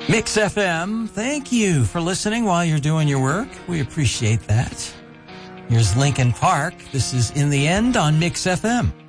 Mix FM, thank you for listening while you're doing your work. We appreciate that. Here's Linkin Park. This is In the End on Mix FM.